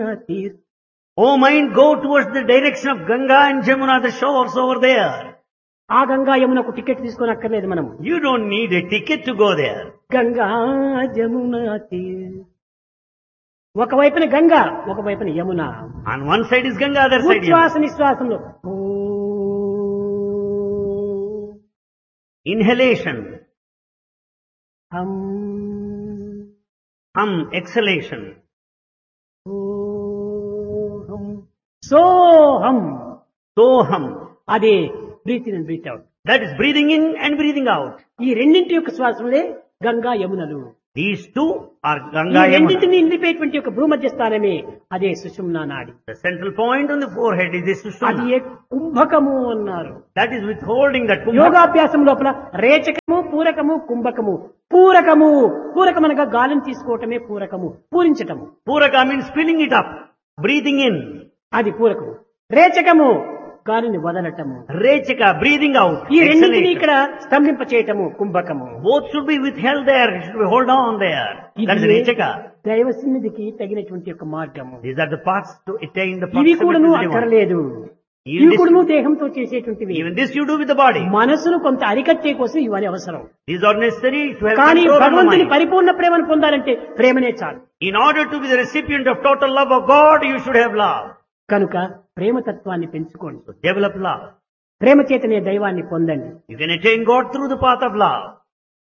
తీర్. Oh mind, go towards the direction of Ganga and Jamuna, the shores over there. ఆ Ganga యమునకు ticket తీసుకొని అక్కర్లేదు మనం. You don't need a ticket to go there. Ganga Jamuna తీర్. ఒకవైపున గంగా, ఒకవైపున Yamuna. On one side is Ganga, other side ఉచ్ఛ్వాస Yamuna. నిశ్వాసంలో Inhalation, హం exhalation. సోహం సోహం. Soham. అదే breath in and breath out. That is breathing in and breathing out. ఈ రెండింటి యొక్క శ్వాసములే గంగా యమునలు. These two are ఈ Ganga రెండింటిని Yamuna. నిలిపేటువంటి యొక్క భూమధ్య స్థానమే అదే సుషుమ్నా నాడి. The central point on the forehead is this అది Sushumna. ఏ కుంభకము అన్నారు. That is withholding that kumbhaka. యోగాభ్యాసం లోపల రేచకము, పూరకము, కుంభకము. పూరకము పూరకమనగా గాలిని తీసుకోవటమే పూరకము, పూరించటము. Puraka means filling it up, breathing in. అది పూరకము. రేచకము గాలిని వదలటము. Rechaka, breathing out. ఈ రెండింటిని Exhalation. ఇక్కడ స్తంభింప చేయటము కుంభకము. Both should be withheld there, it should be hold on there. That is ఇది Rechaka. దైవ సన్నిధికి తగినటువంటి యొక్క మార్గము. These are the paths to attain the ఇవి proximity కూడాను to the divine. అక్కర్లేదు. Even ఇవి this- కూడాను దేహంతో చేసేటువంటివి. Even this you do with the body. మనసును కొంత అరికట్టే కోసం ఇవన్నీ అవసరం. These are necessary to have కానీ control of the భగవంతుని mind. పరిపూర్ణ ప్రేమను పొందాలంటే ప్రేమనే చాలు. In order to be the recipient of total love of God, you should have love. కనుక ప్రేమతత్వాన్ని పెంచుకోండి. So develop love. ప్రేమ చేతనే దైవాన్ని పొందండి. You can attain God through the path of love.